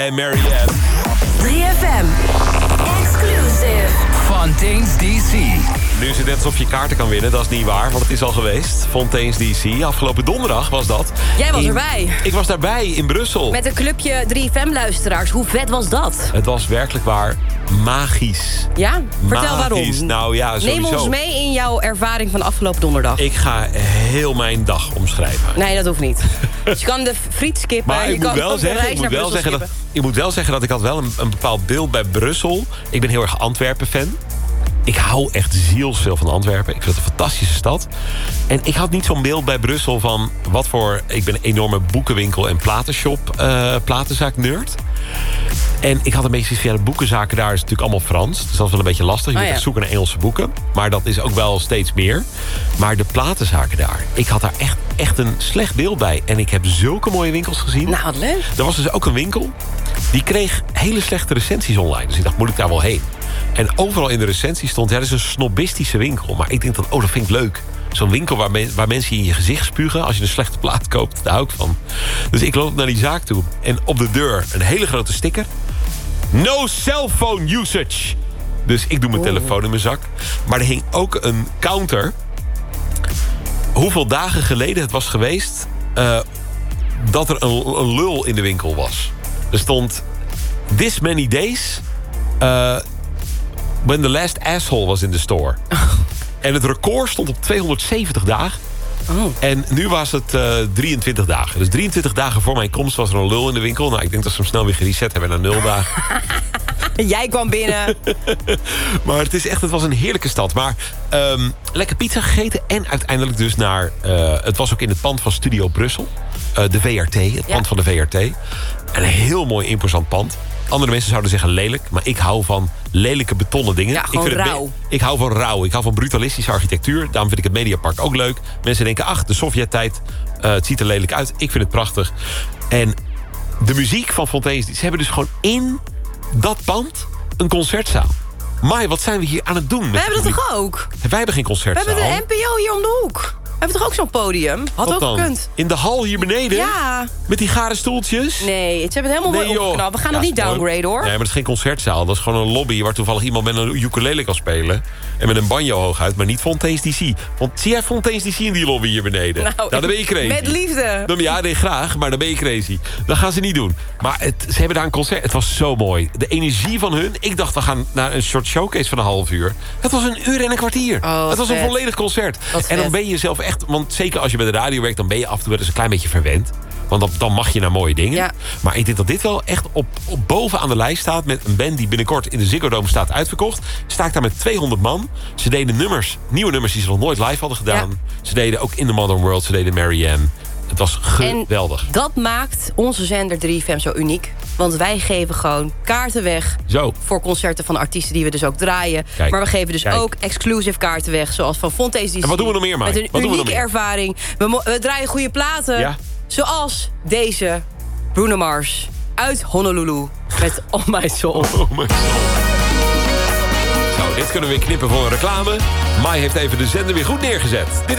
En Marianne. 3FM. Exclusive. Fontaine's DC. Nu is het net alsof je kaarten kan winnen. Dat is niet waar, want het is al geweest. Fontaine's DC. Afgelopen donderdag was dat. Jij was erbij. Ik was daarbij in Brussel. Met een clubje 3FM-luisteraars. Hoe vet was dat? Het was werkelijk waar magisch. Ja? Vertel magisch. waarom. Nou ja, sowieso. Neem ons mee in jouw ervaring van afgelopen donderdag. Ik ga heel mijn dag omschrijven. Nee, dat hoeft niet. Dus je kan de friet skippen. Maar je ik kan moet wel ook de reis zeggen, naar Brussel skippen. ik moet wel zeggen dat ik had wel een bepaald beeld bij Brussel. Ik ben heel erg Antwerpen-fan. Ik hou echt zielsveel van Antwerpen. Ik vind het een fantastische stad. En ik had niet zo'n beeld bij Brussel van wat voor... Ik ben een enorme boekenwinkel en platenzaak-nerd. En ik had een beetje via de boekenzaken daar is natuurlijk allemaal Frans. Dus dat was wel een beetje lastig. Je moet echt zoeken naar Engelse boeken. Maar dat is ook wel steeds meer. Maar de platenzaken daar. Ik had daar echt een slecht beeld bij. En ik heb zulke mooie winkels gezien. Nou, wat leuk. Er was dus ook een winkel. Die kreeg hele slechte recensies online. Dus ik dacht, moet ik daar wel heen? En overal in de recensie stond... Ja, dat is een snobistische winkel. Maar ik denk dat, dat vind ik leuk. Zo'n winkel waar mensen in je gezicht spugen... als je een slechte plaat koopt, daar hou ik van. Dus ik loop naar die zaak toe. En op de deur een hele grote sticker. No cellphone usage. Dus ik doe mijn telefoon in mijn zak. Maar er hing ook een counter. Hoeveel dagen geleden het was geweest... dat er een lul in de winkel was. Er stond... This many days... when the last asshole was in the store. En het record stond op 270 dagen. En nu was het 23 dagen. Dus 23 dagen voor mijn komst was er een lul in de winkel. Nou, ik denk dat ze hem snel weer gereset hebben naar 0 dagen. Jij kwam binnen. Maar het was een heerlijke stad. Maar lekker pizza gegeten. En uiteindelijk dus naar... het was ook in het pand van Studio Brussel. De VRT, het pand van de VRT. Een heel mooi imposant pand. Andere mensen zouden zeggen lelijk. Maar ik hou van lelijke betonnen dingen. Ja, gewoon rauw. Ik hou van rauw. Ik hou van brutalistische architectuur. Daarom vind ik het Mediapark ook leuk. Mensen denken, ach, de Sovjet-tijd. Het ziet er lelijk uit. Ik vind het prachtig. En de muziek van Fontaine's... Ze hebben dus gewoon in dat pand een concertzaal. Mai, wat zijn we hier aan het doen? We hebben dat toch ook? Wij hebben geen concertzaal. We hebben de NPO hier om de hoek. We hebben toch ook zo'n podium? Had ook gekund. In de hal hier beneden? Ja. Met die gare stoeltjes? Nee, ze hebben het helemaal mooi opgeknapt. We gaan dat niet downgraden, hoor. Nee, maar dat is geen concertzaal. Dat is gewoon een lobby waar toevallig iemand met een ukulele kan spelen. En met een banjo hooguit, maar niet Fontaine's DC. Want zie jij Fontaine's DC in die lobby hier beneden? Nou, dan ben je crazy. Met liefde. Ja, nee, graag, maar dan ben je crazy. Dat gaan ze niet doen. Maar ze hebben daar een concert. Het was zo mooi. De energie van hun. Ik dacht, we gaan naar een short showcase van een half uur. Het was 1 uur en een kwartier. Het was een volledig concert. En dan ben je zelf echt... Want zeker als je bij de radio werkt, dan ben je af en toe wel eens een klein beetje verwend. Want dan mag je naar mooie dingen. Ja. Maar ik denk dat dit wel echt op bovenaan de lijst staat... met een band die binnenkort in de Ziggo Dome staat uitverkocht. Sta ik daar met 200 man. Ze deden nieuwe nummers die ze nog nooit live hadden gedaan. Ja. Ze deden ook In the Modern World, ze deden Marianne. Het was geweldig. En dat maakt onze zender 3FM zo uniek. Want wij geven gewoon kaarten weg... voor concerten van artiesten die we dus ook draaien. Kijk. Maar we geven dus ook exclusive kaarten weg... zoals van Fontaine's DC. En wat doen we nog meer, Mike? Met een unieke ervaring. We draaien goede platen. Ja. Zoals deze Bruno Mars uit Honolulu met Oh My Soul. Oh My Soul. Zo, dit kunnen we weer knippen voor een reclame. Mai heeft even de zender weer goed neergezet. Dit is